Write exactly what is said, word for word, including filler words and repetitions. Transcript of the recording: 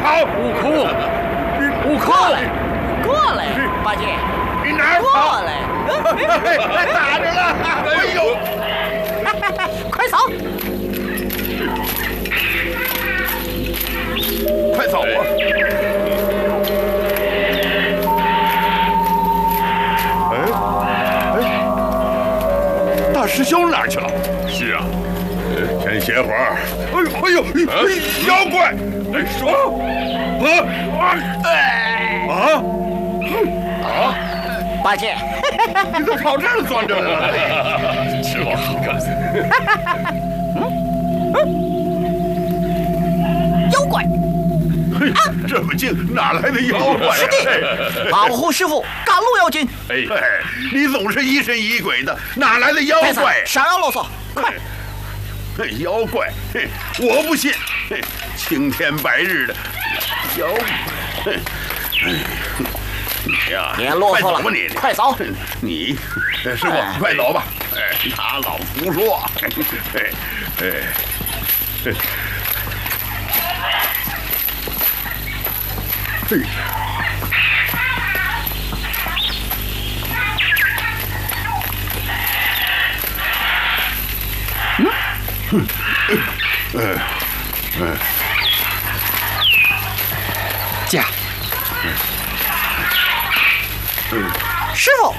跑！ 悟空，悟空， 过来，八戒， 你哪儿过跑？ 来， 打着了！哎呦， 快走！ 快走啊！哎哎，大师兄哪儿去了？ 是啊， 先歇会儿。哎呦哎呦，哎妖怪！ 哎，说， 啊啊啊！ 八戒， 你怎么跑这儿钻着了？ 吃饱干。 妖怪！ 嘿，这么近，哪来的妖怪？ 师弟，保护师傅，赶路要紧。 哎， 哎，你总是疑神疑鬼的，哪来的妖太子怪？ 少要啰嗦，快！ 嘿，妖怪，嘿，我不信，嘿，青天白日的妖怪，嘿，哎，你呀， 别啰嗦了， 快走吧你， 快走！ 你，师傅， 哎快走吧。哎，他老胡说。哎哎哎，嘿。嗯，嗯，嗯， 驾！师傅，